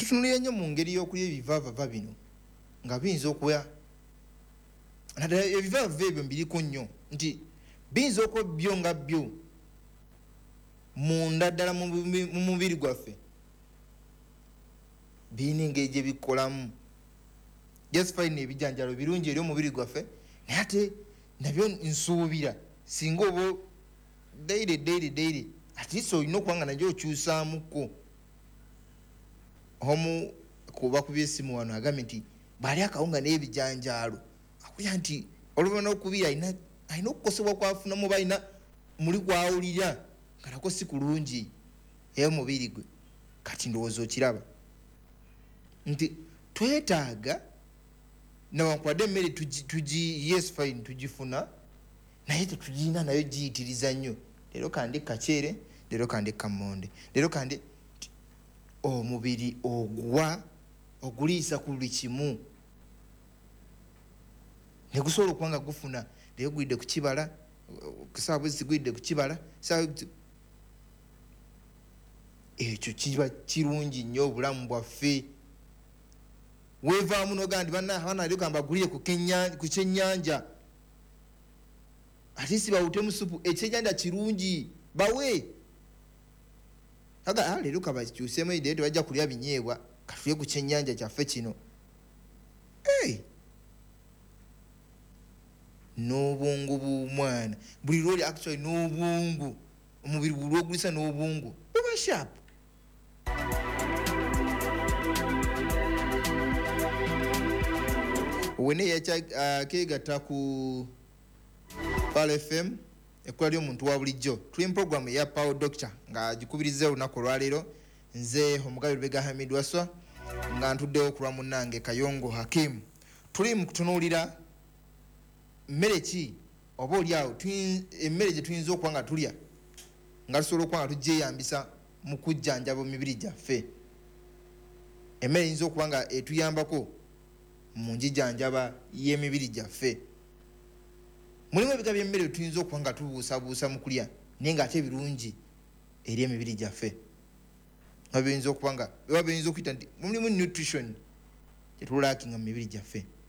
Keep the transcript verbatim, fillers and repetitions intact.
tutunulira nnyo mu ngeri y'okulya ebivaavava bino nga biyinza okuba naddala ebivaavava ebyo mbiriko nnyo nti biyinza okuba byo nga byo munda ddala mu mubiri gwaffe birina engeri gye bikolamu. Just fine ebijanjalo birungi eri omubiri gwaffe naye ate nabyo nsuubira singa oba daily daily daily at least olina okuba nga nabyo okyusaamuko. Omu kuba ku byesimu wano agambye nti bali akawunga n'ebijanjalo akulya nti oluvannyuma n'okubira alina alina okukosebwa kwafunamu oba alina muli gwawulira nga nako si kulungi ey'omubiri gwe. Kati ndowooza okiraba nti twetaaga nawankubadde emmere tugi yes fine tugifuna naye tetugirina nayo giyitiriza nnyo. Leero kandi kaceere, leero kandi kamonde, leero kandi omubiri ogwa oguliisa ku buli kimu ne gusobola okuba nga gufuna leero gwidde ku kibala kusaawa bwezi gwidde ku kibala ekyo kiba kirungi nnyo obulamu bwaffe. Weevaamu n'ogamba nti banna abaana leero kambagulire ku kyennyanja ate si bawutemu supu ekyennyanja kirungi bawe aga leero kabakyuseemu eddeyo tebajja kulya binyeebwa katulye ku kyennyanja kyaffe kino. Hey! N'obwongo bw'omwana buli lwoli actually n'obwongo omubiri buli lwogulisa n'obwongo buba sharp. Wene yacha kegatta ku Pal F M ekula ly'omuntu wa bulijjo tuli mu program ya Power Doctor nga gikubiriza olunaku olwaleero nze omugabi Lubega Hamid Waswa nga ntuddewo okulwa munnange Kayongo Hakim. Tuli mu kutunuulira mmere ki oba oliawo emmere gye tuyinza okuba nga tulya nga tusobola okuba nga tugyeyambisa mu kujjanjaba emibiri gyaffe. Emmere eyinza okuba nga etuyambako mu njijjanjaba y'emibiri gyaffe. Mulimu ebiga by'emmere tuyinza okuba nga tubuusabuusa mu kulya naye ng'ate birungi eri emibiri gyaffe. Nga biyinza okuba nga biba biyinza okuyita nti mulimu nutrition gye tulaakinga mu mibiri gyaffe.